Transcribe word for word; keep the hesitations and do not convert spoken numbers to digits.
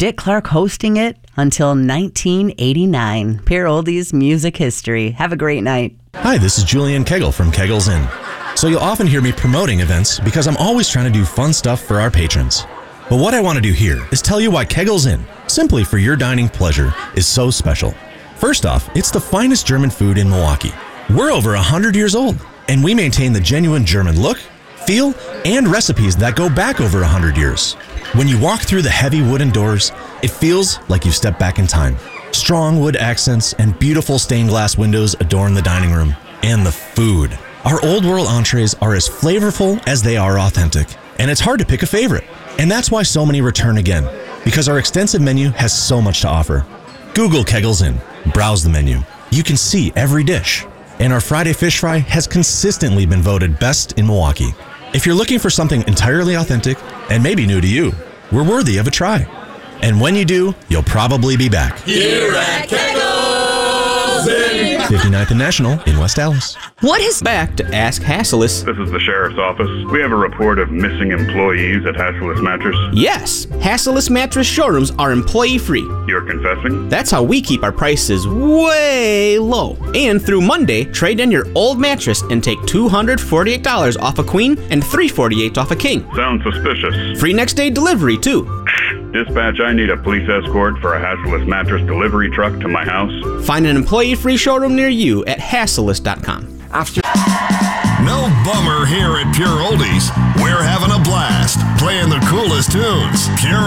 Dick Clark hosting it until nineteen eighty-nine. Pure Oldies music history. Have a great night. Hi, this is Julian Kegel from Kegel's Inn. So you'll often hear me promoting events because I'm always trying to do fun stuff for our patrons. But what I want to do here is tell you why Kegel's Inn, simply for your dining pleasure, is so special. First off, it's the finest German food in Milwaukee. We're over one hundred years old, and we maintain the genuine German look, feel, and recipes that go back over one hundred years. When you walk through the heavy wooden doors, it feels like you've stepped back in time. Strong wood accents and beautiful stained glass windows adorn the dining room. And the food. Our old world entrees are as flavorful as they are authentic, and it's hard to pick a favorite. And that's why so many return again, because our extensive menu has so much to offer. Google Kegel's Inn, browse the menu. You can see every dish. And our Friday fish fry has consistently been voted best in Milwaukee. If you're looking for something entirely authentic and maybe new to you, we're worthy of a try. And when you do, you'll probably be back. Here at Kegel's Inn. fifty-ninth and National in West Allis. What is back to Ask Hassleus? This is the sheriff's office. We have a report of missing employees at Hassleus Mattress. Yes, Hassleus Mattress showrooms are employee-free. You're confessing? That's how we keep our prices way low. And through Monday, trade in your old mattress and take two hundred forty-eight dollars off a queen and three hundred forty-eight dollars off a king. Sounds suspicious. Free next day delivery, too. Dispatch, I need a police escort for a Hassleus Mattress delivery truck to my house. Find an employee-free showroom near you at hassleus dot com. After No bummer here at Pure Oldies. We're having a blast playing the coolest tunes. Pure